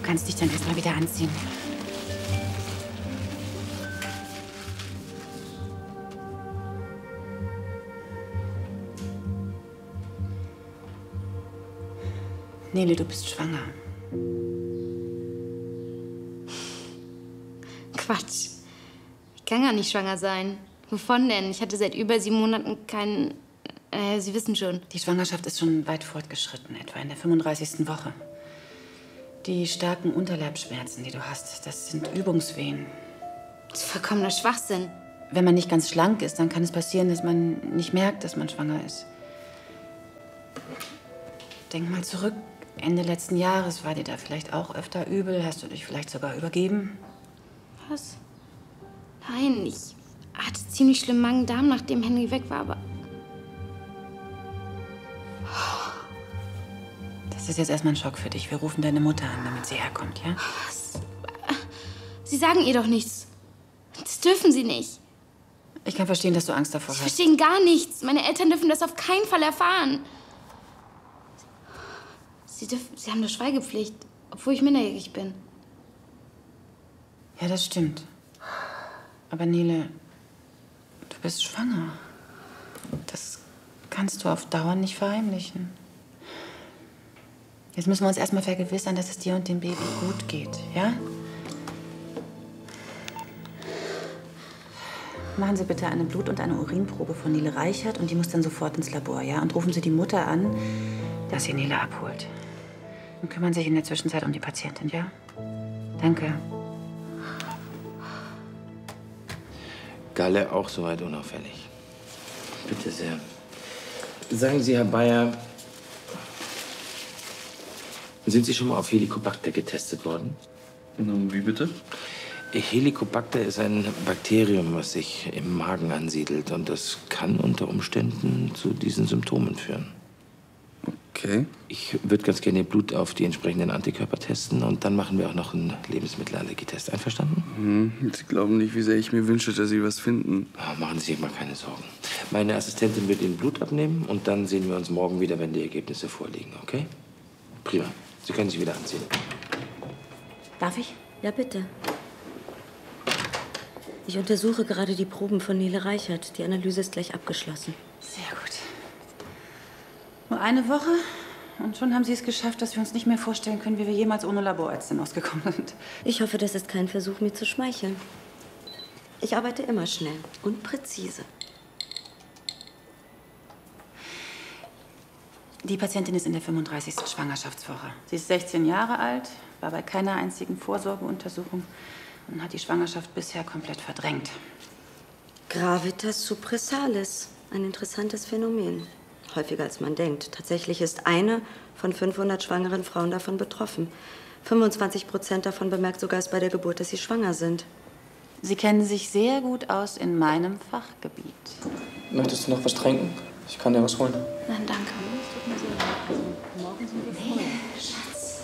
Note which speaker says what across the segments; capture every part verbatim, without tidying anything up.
Speaker 1: kannst dich dann erstmal wieder anziehen. Nele, du bist schwanger.
Speaker 2: Quatsch. Ich kann gar nicht schwanger sein. Wovon denn? Ich hatte seit über sieben Monaten keinen... Äh, Sie wissen schon.
Speaker 1: Die Schwangerschaft ist schon weit fortgeschritten, etwa in der fünfunddreißigsten Woche. Die starken Unterleibsschmerzen, die du hast, das sind Übungswehen.
Speaker 2: Das ist vollkommener Schwachsinn.
Speaker 1: Wenn man nicht ganz schlank ist, dann kann es passieren, dass man nicht merkt, dass man schwanger ist. Denk mal zurück. Ende letzten Jahres war dir da vielleicht auch öfter übel? Hast du dich vielleicht sogar übergeben?
Speaker 2: Was? Nein, ich hatte ziemlich schlimm Magen-Darm, nachdem Henry weg war, aber...
Speaker 1: Das ist jetzt erstmal ein Schock für dich. Wir rufen deine Mutter an, damit sie herkommt, ja?
Speaker 2: Was? Sie sagen ihr doch nichts. Das dürfen Sie nicht.
Speaker 1: Ich kann verstehen, dass du Angst davor
Speaker 2: Sie
Speaker 1: hast.
Speaker 2: verstehen gar nichts. Meine Eltern dürfen das auf keinen Fall erfahren. Sie, dürfen, Sie haben doch Schweigepflicht, obwohl ich minderjährig bin.
Speaker 1: Ja, das stimmt. Aber Nele, du bist schwanger. Das kannst du auf Dauer nicht verheimlichen. Jetzt müssen wir uns erstmal vergewissern, dass es dir und dem Baby gut geht, ja? Machen Sie bitte eine Blut- und eine Urinprobe von Nele Reichert und die muss dann sofort ins Labor, ja? Und rufen Sie die Mutter an, dass sie Nele abholt. Und kümmern sich in der Zwischenzeit um die Patientin, ja? Danke.
Speaker 3: Galle auch soweit unauffällig. Bitte sehr. Sagen Sie, Herr Bayer, sind Sie schon mal auf Helicobacter getestet worden?
Speaker 4: Wie bitte?
Speaker 3: Helicobacter ist ein Bakterium, was sich im Magen ansiedelt. Und das kann unter Umständen zu diesen Symptomen führen.
Speaker 4: Okay.
Speaker 3: Ich würde ganz gerne Ihr Blut auf die entsprechenden Antikörper testen. Und dann machen wir auch noch einen Lebensmittelallergietest. Einverstanden?
Speaker 4: Hm, Sie glauben nicht, wie sehr ich mir wünsche, dass Sie was finden.
Speaker 3: Oh, machen Sie sich mal keine Sorgen. Meine Assistentin wird Ihnen Blut abnehmen. Und dann sehen wir uns morgen wieder, wenn die Ergebnisse vorliegen. Okay? Prima. Sie können sich wieder anziehen.
Speaker 1: Darf ich?
Speaker 5: Ja, bitte. Ich untersuche gerade die Proben von Nele Reichert. Die Analyse ist gleich abgeschlossen.
Speaker 1: Sehr gut. Nur eine Woche und schon haben Sie es geschafft, dass wir uns nicht mehr vorstellen können, wie wir jemals ohne Laborärztin ausgekommen sind.
Speaker 5: Ich hoffe, das ist kein Versuch, mir zu schmeicheln. Ich arbeite immer schnell und präzise.
Speaker 1: Die Patientin ist in der fünfunddreißigsten Schwangerschaftswoche. Sie ist sechzehn Jahre alt, war bei keiner einzigen Vorsorgeuntersuchung und hat die Schwangerschaft bisher komplett verdrängt.
Speaker 5: Gravitas suppressalis. Ein interessantes Phänomen. Häufiger als man denkt. Tatsächlich ist eine von fünfhundert schwangeren Frauen davon betroffen. fünfundzwanzig Prozent davon bemerkt sogar erst bei der Geburt, dass sie schwanger sind.
Speaker 1: Sie kennen sich sehr gut aus in meinem Fachgebiet.
Speaker 6: Möchtest du noch was trinken? Ich kann dir was holen.
Speaker 2: Nein, danke.
Speaker 5: Morgen sind wir voll. Schatz,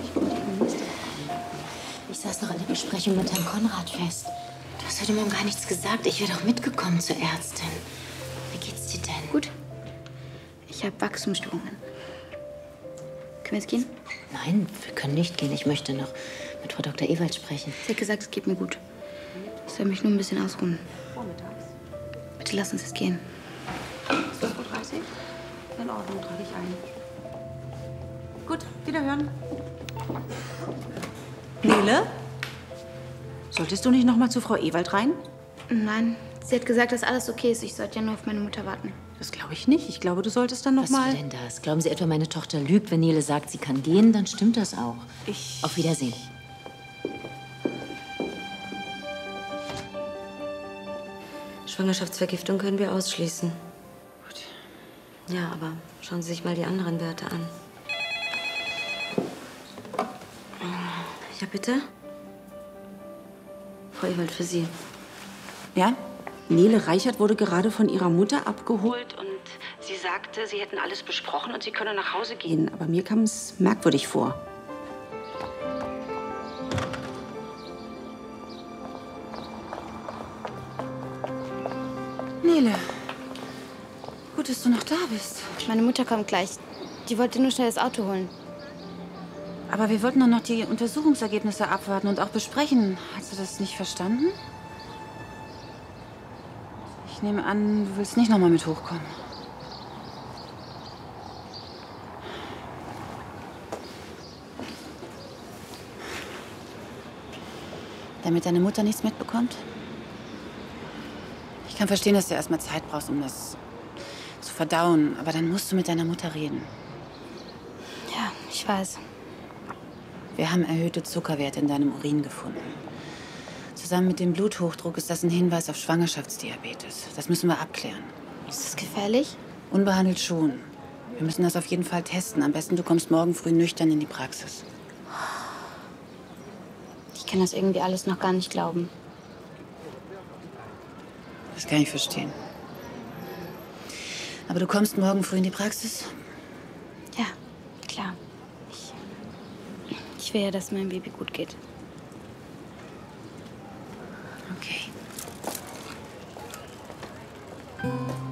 Speaker 5: ich saß noch an der Besprechung mit Herrn Konrad fest. Du hast heute Morgen gar nichts gesagt. Ich wäre doch mitgekommen zur Ärztin. Wie geht's dir denn?
Speaker 2: Gut. Ich habe Wachstumsstörungen. Können wir jetzt gehen?
Speaker 5: Nein, wir können nicht gehen. Ich möchte noch mit Frau Doktor Ewald sprechen.
Speaker 2: Sie hat gesagt, es geht mir gut. Ich soll mich nur ein bisschen ausruhen.
Speaker 5: Vormittags.
Speaker 2: Bitte lass uns jetzt gehen.
Speaker 5: zwölf Uhr dreißig? In Ordnung, trage ich ein. Gut, wiederhören.
Speaker 7: Nele? Solltest du nicht noch mal zu Frau Ewald rein?
Speaker 2: Nein, sie hat gesagt, dass alles okay ist. Ich sollte ja nur auf meine Mutter warten.
Speaker 7: Das glaube ich nicht. Ich glaube, du solltest dann noch
Speaker 5: Was
Speaker 7: mal...
Speaker 5: soll denn das? Glauben Sie etwa, meine Tochter lügt, wenn Nele sagt, sie kann gehen? Dann stimmt das auch.
Speaker 7: Ich...
Speaker 5: Auf Wiedersehen. Schwangerschaftsvergiftung können wir ausschließen. Gut. Ja, aber schauen Sie sich mal die anderen Werte an. Ja, bitte? Frau Ewald, für Sie.
Speaker 7: Ja? Nele Reichert wurde gerade von ihrer Mutter abgeholt und sie sagte, sie hätten alles besprochen und sie könne nach Hause gehen. Aber mir kam es merkwürdig vor.
Speaker 1: Nele, gut, dass du noch da bist.
Speaker 2: Meine Mutter kommt gleich. Die wollte nur schnell das Auto holen.
Speaker 1: Aber wir wollten doch noch die Untersuchungsergebnisse abwarten und auch besprechen. Hast du das nicht verstanden? Ich nehme an, du willst nicht noch mal mit hochkommen. Damit deine Mutter nichts mitbekommt? Ich kann verstehen, dass du erst mal Zeit brauchst, um das zu verdauen. Aber dann musst du mit deiner Mutter reden.
Speaker 2: Ja, ich weiß.
Speaker 1: Wir haben erhöhte Zuckerwerte in deinem Urin gefunden. Zusammen mit dem Bluthochdruck ist das ein Hinweis auf Schwangerschaftsdiabetes. Das müssen wir abklären.
Speaker 2: Ist das gefährlich?
Speaker 1: Unbehandelt schon. Wir müssen das auf jeden Fall testen. Am besten, du kommst morgen früh nüchtern in die Praxis.
Speaker 2: Ich kann das irgendwie alles noch gar nicht glauben.
Speaker 1: Das kann ich verstehen. Aber du kommst morgen früh in die Praxis?
Speaker 2: Ja, klar. Ich, ich will ja, dass meinem Baby gut geht.